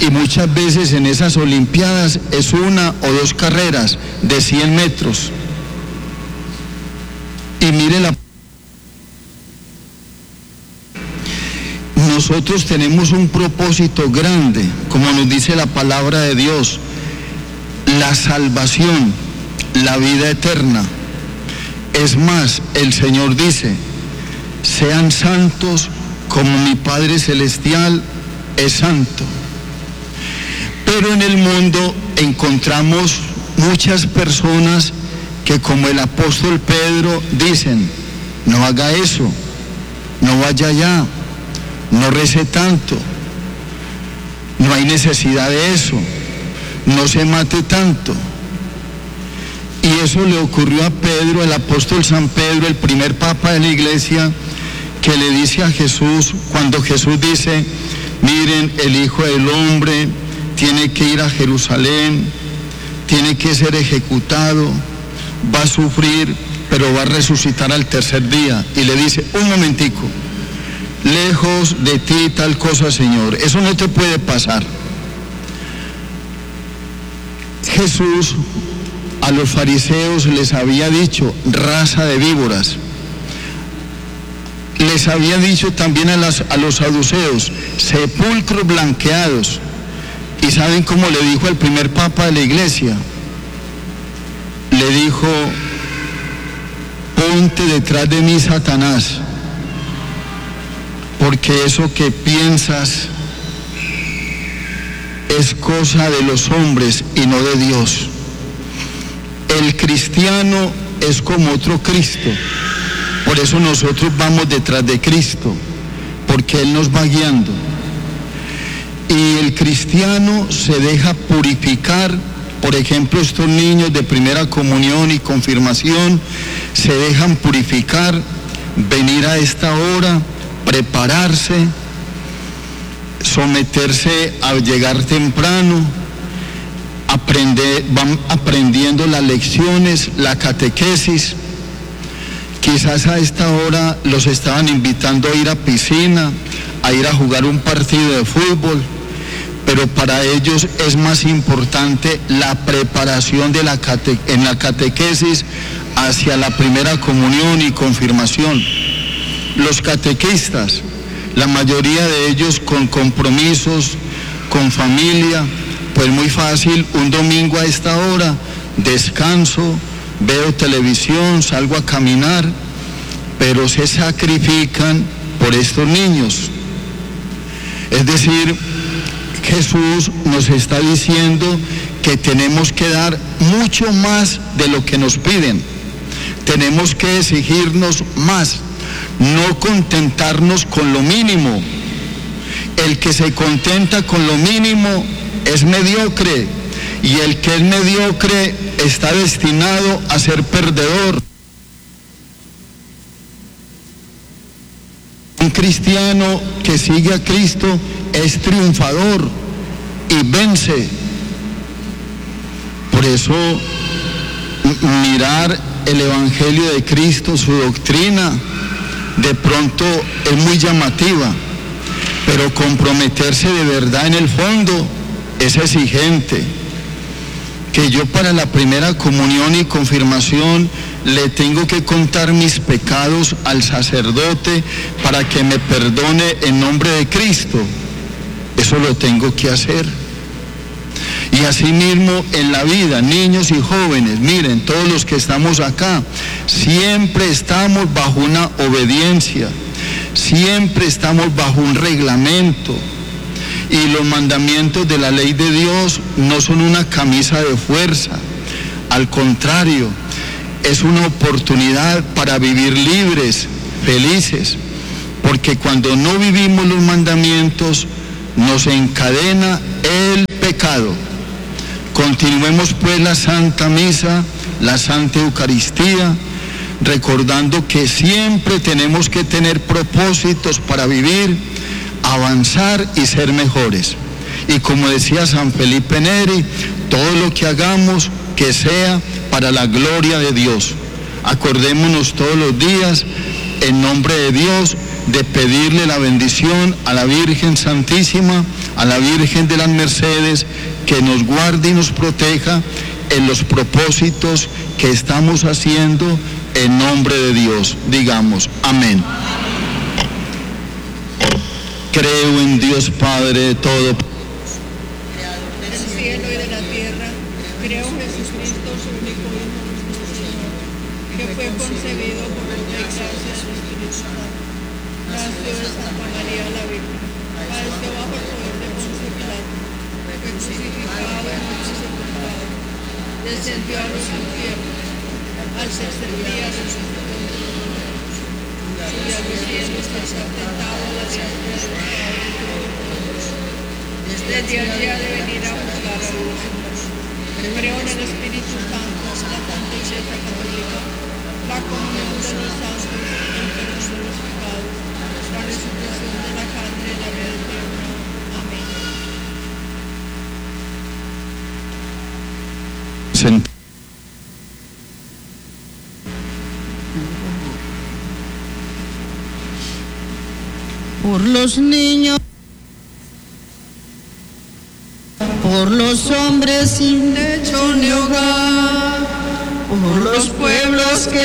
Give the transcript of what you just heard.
Y muchas veces en esas Olimpiadas es una o dos carreras de 100 metros. Y mire nosotros tenemos un propósito grande, como nos dice la palabra de Dios, la salvación, la vida eterna. Es más, el Señor dice, sean santos como mi Padre Celestial es santo. Pero en el mundo encontramos muchas personas que, como el apóstol Pedro, dicen, no haga eso, no vaya allá, no rece tanto, no hay necesidad de eso, no se mate tanto. Y eso le ocurrió a Pedro, el apóstol San Pedro, el primer papa de la iglesia, que le dice a Jesús, cuando Jesús dice, miren, el Hijo del Hombre tiene que ir a Jerusalén, tiene que ser ejecutado, va a sufrir, pero va a resucitar al tercer día. Y le dice, un momentico, lejos de ti tal cosa, Señor, eso no te puede pasar. Jesús a los fariseos les había dicho, raza de víboras. Les había dicho también a los saduceos, sepulcros blanqueados. ¿Y saben cómo le dijo al primer papa de la iglesia? Le dijo, ponte detrás de mí, Satanás, porque eso que piensas es cosa de los hombres y no de Dios. El cristiano es como otro Cristo, por eso nosotros vamos detrás de Cristo, porque Él nos va guiando. Y el cristiano se deja purificar, por ejemplo, estos niños de primera comunión y confirmación se dejan purificar, venir a esta hora, prepararse, someterse a llegar temprano, van aprendiendo las lecciones, la catequesis. Quizás a esta hora los estaban invitando a ir a piscina, a ir a jugar un partido de fútbol, pero para ellos es más importante la preparación en la catequesis hacia la primera comunión y confirmación. Los catequistas, la mayoría de ellos con compromisos, con familia, pues muy fácil, un domingo a esta hora, descanso, veo televisión, salgo a caminar, pero se sacrifican por estos niños. Es decir, Jesús nos está diciendo que tenemos que dar mucho más de lo que nos piden. Tenemos que exigirnos más, no contentarnos con lo mínimo. El que se contenta con lo mínimo es mediocre, y el que es mediocre está destinado a ser perdedor. Un cristiano que sigue a Cristo es triunfador y vence. Por eso mirar el Evangelio de Cristo, su doctrina, de pronto es muy llamativa, pero comprometerse de verdad en el fondo es exigente. Que yo para la primera comunión y confirmación le tengo que contar mis pecados al sacerdote para que me perdone en nombre de Cristo. Eso lo tengo que hacer. Y asimismo en la vida, niños y jóvenes, miren, todos los que estamos acá, siempre estamos bajo una obediencia, siempre estamos bajo un reglamento. Y los mandamientos de la ley de Dios no son una camisa de fuerza, al contrario, es una oportunidad para vivir libres, felices, porque cuando no vivimos los mandamientos nos encadena el pecado. Continuemos pues la Santa Misa, la Santa Eucaristía, recordando que siempre tenemos que tener propósitos para vivir, avanzar y ser mejores. Y como decía San Felipe Neri, todo lo que hagamos que sea para la gloria de Dios. Acordémonos todos los días, en nombre de Dios, de pedirle la bendición a la Virgen Santísima, a la Virgen de las Mercedes, que nos guarde y nos proteja en los propósitos que estamos haciendo en nombre de Dios. Digamos, amén. Creo en Dios Padre todo, del cielo y de la tierra. Creo en Jesucristo, su único Hijo, nuestro Señor, que fue concebido por obra y gracia del Espíritu Santo. Nació de Santa María la Virgen. Padeció bajo el poder de Poncio Pilato. Fue crucificado y muerto y sepultado. Descendió a los infiernos. Al tercer día resucitó de los muertos. Subió a los cielos, está sentado a la diestra del Padre Todopoderoso. Desde allí ha de venir a juzgar a los hombres. Creo en el Espíritu Santo, la Santa Iglesia Católica, la comunión de los santos, el perdón de los pecados, la resurrección de la carne y la vida eterna. Amén. Por los niños, por los hombres sin techo ni hogar, por los pueblos que